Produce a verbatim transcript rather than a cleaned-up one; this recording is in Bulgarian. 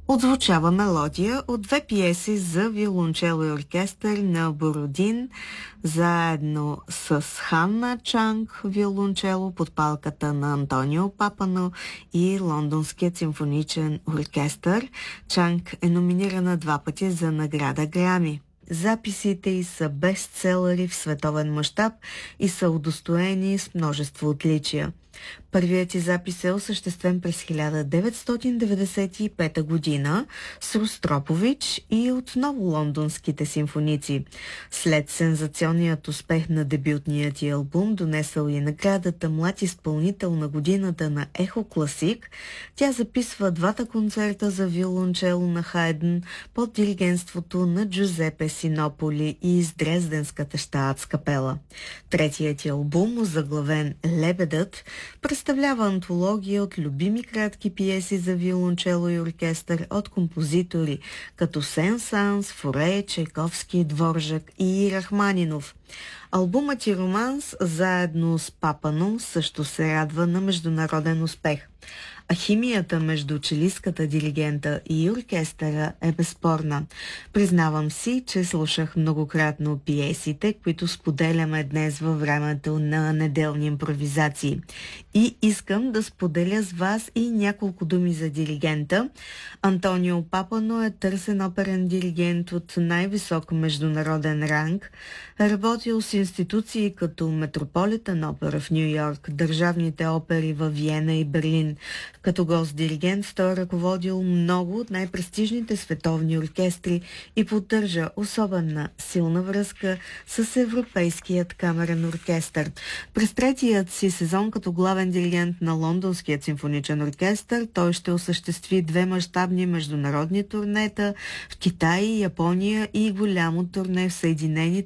Отзвучава мелодия от две пиеси за виолончело и оркестър на Бородин, заедно с Ханна Чанг виолончело под палката на Антонио Папано и Лондонският симфоничен оркестър. Чанг е номинирана два пъти за награда Грами. Записите й са бестселери в световен мащаб и са удостоени с множество отличия. Първият ти запис е осъществен през хиляда деветстотин деветдесет и пета година с Ростропович и отново лондонските симфоници. След сензационният успех на дебютният ти албум, донесъл и наградата Млад изпълнител на годината на Ехо Класик, тя записва двата концерта за виолончело на Хайден под диригентството на Джузепе Синополи и с Дрезденската щаатска капела. Третият ти албум, озаглавен Лебедът, представлява антология от любими кратки пиеси за виолончело и оркестър от композитори като Сен-Санс, Форе, Чайковски, Дворжак и Рахманинов. Албумът и Романс заедно с Папано също се радва на международен успех. А химията между челистката диригента и оркестъра е безспорна. Признавам си, че слушах многократно пиесите, които споделяме днес във времето на неделни импровизации. И искам да споделя с вас и няколко думи за диригента. Антонио Папано е търсен оперен диригент от най-висок международен ранг. Работил с институции като Метрополитен опера в Ню Йорк, държавните опери във Виена и Берлин. Като гост-диригент той е ръководил много от най-престижните световни оркестри и поддържа особена силна връзка с Европейският камерен оркестър. През третият си сезон като главен диригент на Лондонският симфоничен оркестър той ще осъществи две мащабни международни турнета в Китай, Япония и голямо турне в Съединените